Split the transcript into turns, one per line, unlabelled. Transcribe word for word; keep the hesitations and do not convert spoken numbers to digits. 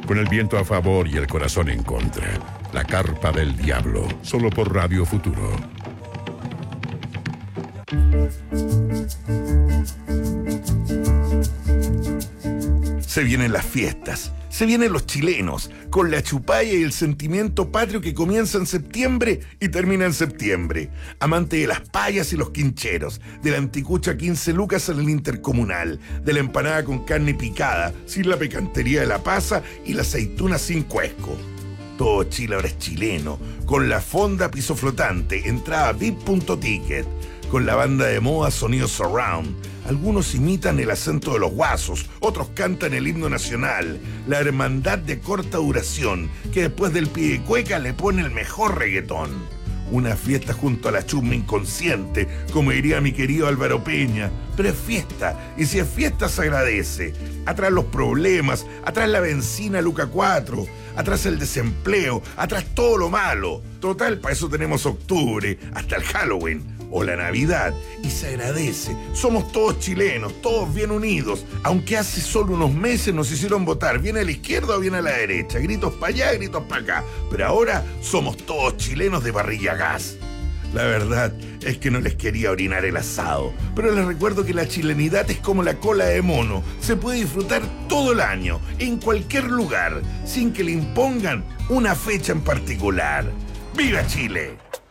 Con el viento a favor y el corazón en contra. La carpa del diablo, solo por Radio Futuro.
Se vienen las fiestas, se vienen los chilenos, con la chupalla y el sentimiento patrio que comienza en septiembre y termina en septiembre. Amante de las payas y los quincheros, de la anticucha quince lucas en el intercomunal, de la empanada con carne picada, sin la picantería de la pasa y la aceituna sin cuesco. Todo Chile ahora es chileno, con la fonda piso flotante, entrada V I P punto ticket, con la banda de moda Sonido Surround. Algunos imitan el acento de los guasos, otros cantan el himno nacional, la hermandad de corta duración, que después del pie de cueca le pone el mejor reggaetón. Una fiesta junto a la chusma inconsciente, como diría mi querido Álvaro Peña, pero es fiesta, y si es fiesta se agradece. Atrás los problemas, atrás la benzina Luca cuatro, atrás el desempleo, atrás todo lo malo. Total, para eso tenemos octubre, hasta el Halloween o la Navidad, y se agradece. Somos todos chilenos, todos bien unidos, aunque hace solo unos meses nos hicieron votar bien a la izquierda o bien a la derecha, gritos para allá, gritos para acá, pero ahora somos todos chilenos de parrilla gas. La verdad es que no les quería orinar el asado, pero les recuerdo que la chilenidad es como la cola de mono, se puede disfrutar todo el año, en cualquier lugar, sin que le impongan una fecha en particular. ¡Viva Chile!